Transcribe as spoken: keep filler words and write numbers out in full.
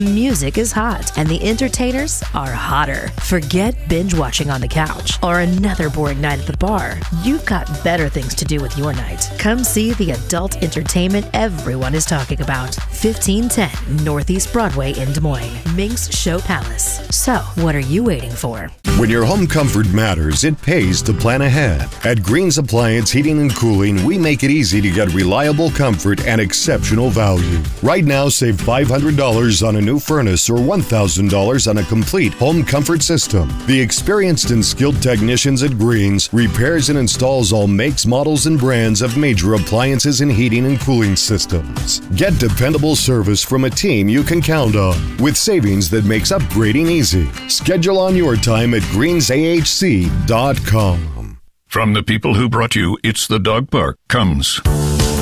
Music is hot, and the entertainers are hotter. Forget binge watching on the couch or another boring night at the bar. You've got better things to do with your night. Come see the adult entertainment everyone is talking about. fifteen ten Northeast Broadway in Des Moines. Minx Show Palace. So, what are you waiting for? When your home comfort matters, it pays to plan ahead. At Green's Appliance Heating and Cooling, we make it easy to get reliable comfort and exceptional value. Right now, save five hundred dollars on a new furnace or one thousand dollars on a complete home comfort system. The experienced and skilled technicians at Green's repairs and installs all makes, models, and brands of major appliances and heating and cooling systems. Get dependable service from a team you can count on with savings that makes upgrading easy. Schedule on your time at greens a h c dot com. From the people who brought you It's the Dog Park comes